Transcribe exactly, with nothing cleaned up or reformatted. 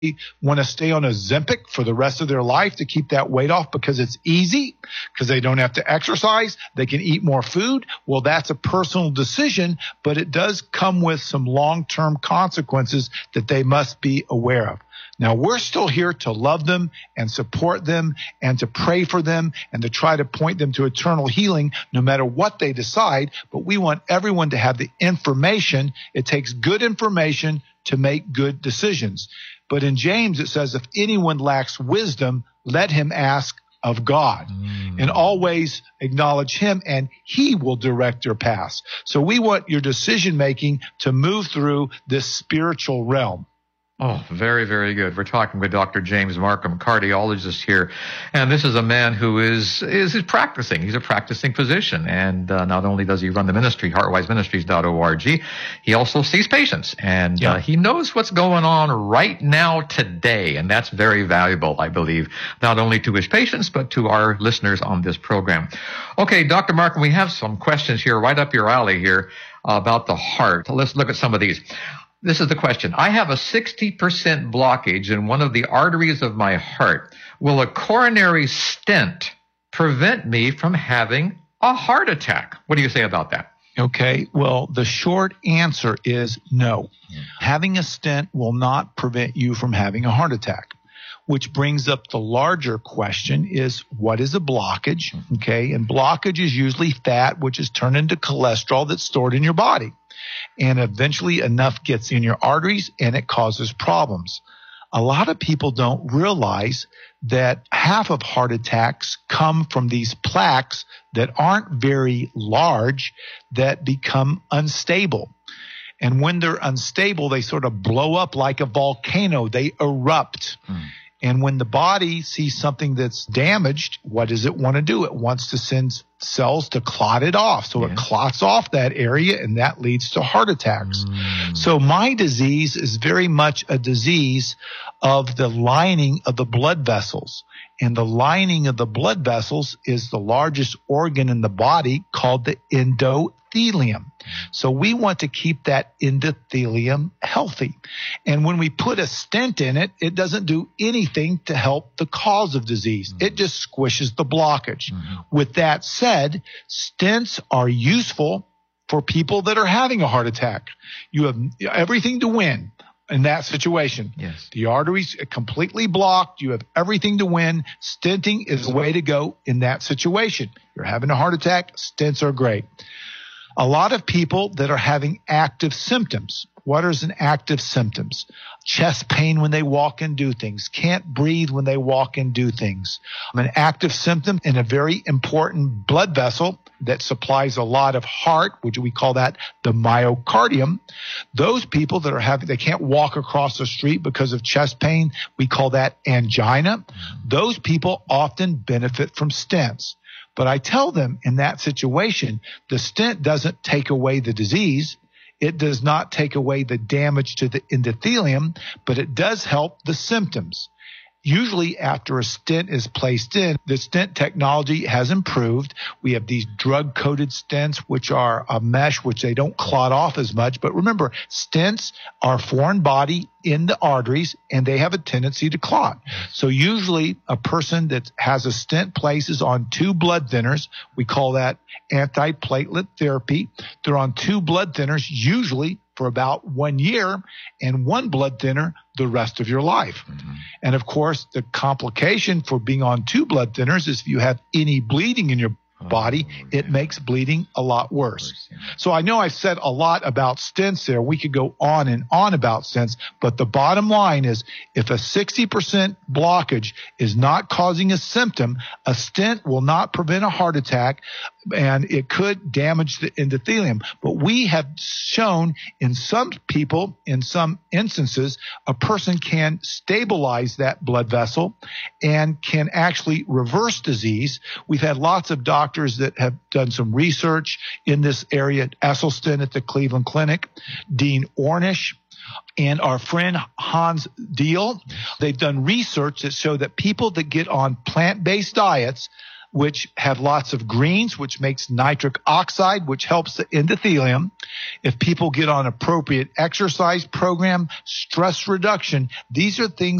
want to stay on Ozempic for the rest of their life to keep that weight off because it's easy, because they don't have to exercise, they can eat more food. Well, that's a personal decision, but it does come with some long-term consequences that they must be aware of. Now, we're still here to love them and support them and to pray for them and to try to point them to eternal healing no matter what they decide, but we want everyone to have the information. It takes good information to make good decisions. But in James, it says, if anyone lacks wisdom, let him ask of God. Mm. And always acknowledge him, and he will direct your paths. So we want your decision-making to move through this spiritual realm. Oh, very, very good. We're talking with Doctor James Marcum, cardiologist here. And this is a man who is is, is practicing. He's a practicing physician. And uh, not only does he run the ministry, heart wise ministries dot org, he also sees patients. And yeah. uh, he knows what's going on right now today. And that's very valuable, I believe, not only to his patients, but to our listeners on this program. Okay, Doctor Marcum, we have some questions here right up your alley here about the heart. Let's look at some of these. This is the question. I have a sixty percent blockage in one of the arteries of my heart. Will a coronary stent prevent me from having a heart attack? What do you say about that? Okay, well, the short answer is no. Mm. Having a stent will not prevent you from having a heart attack, which brings up the larger question is, what is a blockage? Okay, and blockage is usually fat, which is turned into cholesterol that's stored in your body. And eventually enough gets in your arteries and it causes problems. A lot of people don't realize that half of heart attacks come from these plaques that aren't very large that become unstable. And when they're unstable, they sort of blow up like a volcano. They erupt. Hmm. And when the body sees something that's damaged, what does it want to do? It wants to send cells to clot it off. So yeah. It clots off that area, and that leads to heart attacks. Mm. So my disease is very much a disease of the lining of the blood vessels. And the lining of the blood vessels is the largest organ in the body, called the endothelium. So we want to keep that endothelium healthy. And when we put a stent in it, it doesn't do anything to help the cause of disease. Mm-hmm. It just squishes the blockage. Mm-hmm. With that said, stents are useful for people that are having a heart attack. You have everything to win in that situation. Yes. The arteries are completely blocked. You have everything to win. Stenting is the way to go in that situation. You're having a heart attack, stents are great. A lot of people that are having active symptoms. What are an active symptoms? Chest pain when they walk and do things. Can't breathe when they walk and do things. An active symptom in a very important blood vessel that supplies a lot of heart, which we call that the myocardium. Those people that are having, they can't walk across the street because of chest pain, we call that angina. Those people often benefit from stents. But I tell them in that situation, the stent doesn't take away the disease. It does not take away the damage to the endothelium, but it does help the symptoms. Usually after a stent is placed in, the stent technology has improved. We have these drug-coated stents, which are a mesh, which they don't clot off as much. But remember, stents are foreign body in the arteries, and they have a tendency to clot. So usually a person that has a stent placed is on two blood thinners. We call that antiplatelet therapy. They're on two blood thinners, usually for about one year, and one blood thinner the rest of your life. Mm-hmm. And of course, the complication for being on two blood thinners is if you have any bleeding in your body, oh, yeah. It makes bleeding a lot worse. worse yeah. So I know I've said a lot about stents there. We could go on and on about stents, but the bottom line is if a sixty percent blockage is not causing a symptom, a stent will not prevent a heart attack, and it could damage the endothelium. But we have shown in some people, in some instances, a person can stabilize that blood vessel and can actually reverse disease. We've had lots of doctors that have done some research in this area. Esselstyn at the Cleveland Clinic, Dean Ornish, and our friend Hans Deal. They've done research that show that people that get on plant-based diets, which have lots of greens, which makes nitric oxide, which helps the endothelium. If people get on appropriate exercise program, stress reduction, these are things